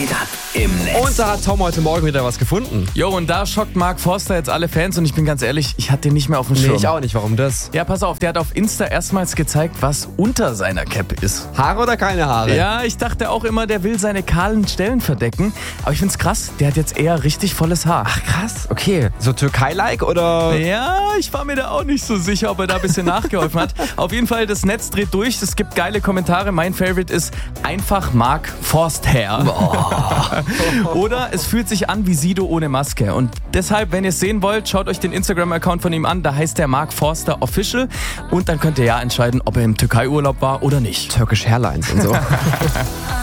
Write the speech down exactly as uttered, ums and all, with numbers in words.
Made-up im Netz. Und da hat Tom heute Morgen wieder was gefunden. Jo, und da schockt Mark Forster jetzt alle Fans und ich bin ganz ehrlich, ich hatte den nicht mehr auf dem Nee, Schirm. ich auch nicht. Warum das? Ja, pass auf, der hat auf Insta erstmals gezeigt, was unter seiner Cap ist. Haare oder keine Haare? Ja, ich dachte auch immer, der will seine kahlen Stellen verdecken. Aber ich find's krass, der hat jetzt eher richtig volles Haar. Ach krass, okay. So Türkei-like oder? Ja, ich war mir da auch nicht so sicher, ob er da ein bisschen nachgeholfen hat. Auf jeden Fall, das Netz dreht durch, es gibt geile Kommentare. Mein Favorite ist einfach Mark Forster. Oder es fühlt sich an wie Sido ohne Maske. Und deshalb, wenn ihr es sehen wollt, schaut euch den Instagram-Account von ihm an. Da heißt der Mark Forster Official. Und dann könnt ihr ja entscheiden, ob er im Türkei-Urlaub war oder nicht. Turkish Hairlines und so.